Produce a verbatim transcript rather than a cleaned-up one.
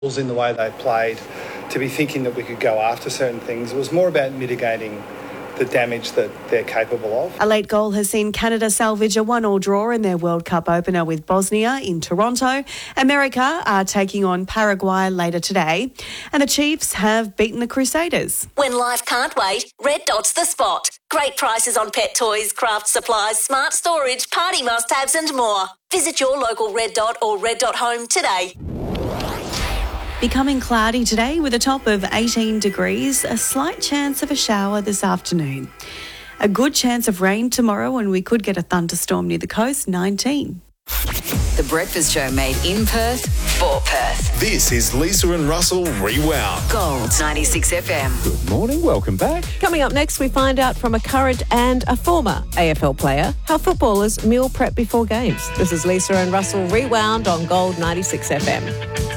in the way they played, to be thinking that we could go after certain things. It was more about mitigating the damage that they're capable of. A late goal has seen Canada salvage a one-all draw in their World Cup opener with Bosnia in Toronto. America are taking on Paraguay later today. And the Chiefs have beaten the Crusaders. When life can't wait, Red Dot's the spot. Great prices on pet toys, craft supplies, smart storage, party must-haves and more. Visit your local Red Dot or Red Dot Home today. Becoming cloudy today with a top of eighteen degrees, a slight chance of a shower this afternoon. A good chance of rain tomorrow, and we could get a thunderstorm near the coast, nineteen. The Breakfast Show made in Perth, for Perth. This is Lisa and Russell Rewound. Gold ninety-six F M. Good morning, welcome back. Coming up next, we find out from a current and a former A F L player how footballers meal prep before games. This is Lisa and Russell Rewound on Gold ninety-six F M.